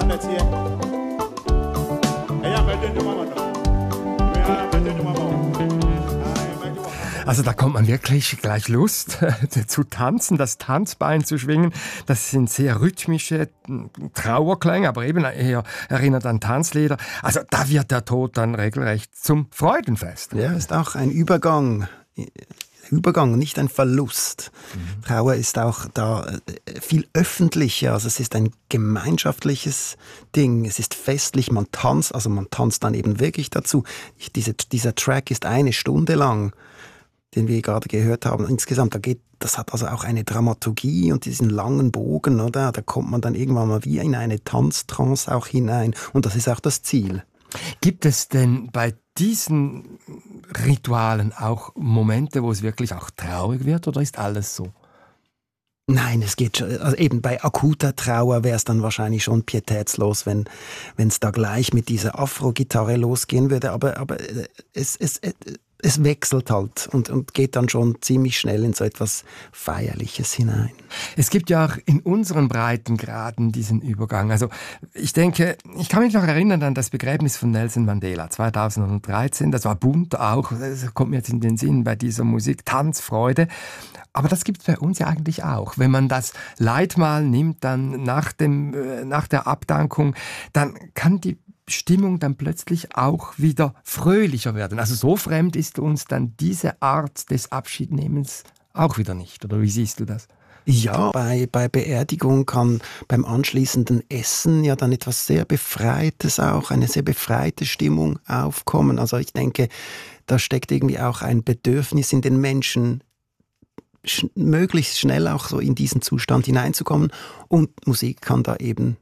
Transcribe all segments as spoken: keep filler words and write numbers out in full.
Also da kommt man wirklich gleich Lust zu tanzen, das Tanzbein zu schwingen. Das sind sehr rhythmische Trauerklänge, aber eben eher erinnert an Tanzlieder. Also da wird der Tod dann regelrecht zum Freudenfest. Ja, ist auch ein Übergang. Übergang, nicht ein Verlust. Mhm. Trauer ist auch da viel öffentlicher, also es ist ein gemeinschaftliches Ding, es ist festlich, man tanzt, also man tanzt dann eben wirklich dazu. Ich, diese, dieser Track ist eine Stunde lang, den wir gerade gehört haben. Insgesamt, da geht, das hat also auch eine Dramaturgie und diesen langen Bogen, oder? Da kommt man dann irgendwann mal wie in eine Tanztrance auch hinein und das ist auch das Ziel. Gibt es denn bei diesen Ritualen auch Momente, wo es wirklich auch traurig wird, oder ist alles so? Nein, es geht schon, also eben bei akuter Trauer wäre es dann wahrscheinlich schon pietätslos, wenn wenn es da gleich mit dieser Afro-Gitarre losgehen würde, aber, aber es, es, es wechselt halt und, und geht dann schon ziemlich schnell in so etwas Feierliches hinein. Es gibt ja auch in unseren Breitengraden diesen Übergang. Also ich denke, ich kann mich noch erinnern an das Begräbnis von Nelson Mandela zweitausenddreizehn. Das war bunt auch, das kommt mir jetzt in den Sinn bei dieser Musik, Tanzfreude. Aber das gibt es bei uns ja eigentlich auch. Wenn man das Leitmal nimmt, dann nach, dem, äh, nach der Abdankung, dann kann die Stimmung dann plötzlich auch wieder fröhlicher werden. Also so fremd ist uns dann diese Art des Abschiednehmens auch wieder nicht. Oder wie siehst du das? Ja, bei, bei Beerdigung kann beim anschließenden Essen ja dann etwas sehr Befreites auch, eine sehr befreite Stimmung aufkommen. Also ich denke, da steckt irgendwie auch ein Bedürfnis in den Menschen, sch- möglichst schnell auch so in diesen Zustand hineinzukommen. Und Musik kann da eben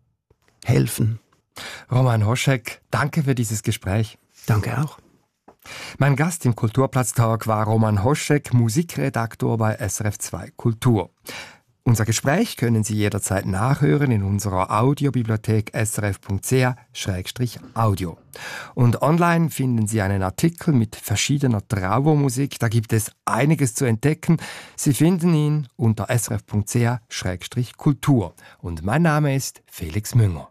helfen. Roman Hoschek, danke für dieses Gespräch. Danke auch. Mein Gast im Kulturplatz-Talk war Roman Hoschek, Musikredaktor bei S R F zwei Kultur. Unser Gespräch können Sie jederzeit nachhören in unserer Audiobibliothek s r f punkt c h slash audio. Und online finden Sie einen Artikel mit verschiedener Trauermusik. Da gibt es einiges zu entdecken. Sie finden ihn unter s r f punkt c h slash kultur. Und mein Name ist Felix Münger.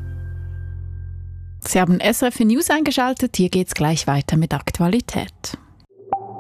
Sie haben S R F News eingeschaltet. Hier geht's gleich weiter mit Aktualität.